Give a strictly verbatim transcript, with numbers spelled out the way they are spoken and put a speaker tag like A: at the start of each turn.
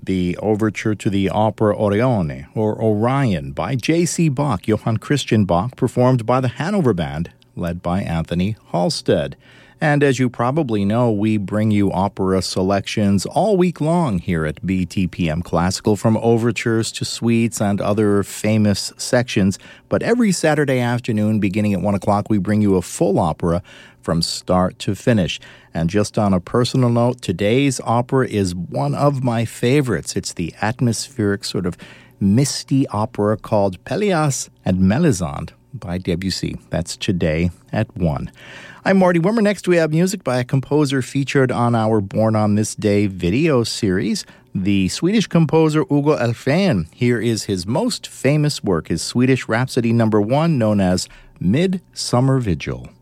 A: the overture to the opera Orione, or Orion, by J C. Bach, Johann Christian Bach, performed by the Hanover Band, led by Anthony Halstead. And as you probably know, we bring you opera selections all week long here at B T P M Classical, from overtures to suites and other famous sections. But every Saturday afternoon, beginning at one o'clock, we bring you a full opera from start to finish. And just on a personal note, today's opera is one of my favorites. It's the atmospheric, sort of misty opera called Pelléas and Mélisande by Debussy. That's today at one. I'm Marty Wimmer. Next, we have music by a composer featured on our Born on This Day video series, the Swedish composer Hugo Elfven. Here is his most famous work, his Swedish Rhapsody number one, known as Midsummer Vigil.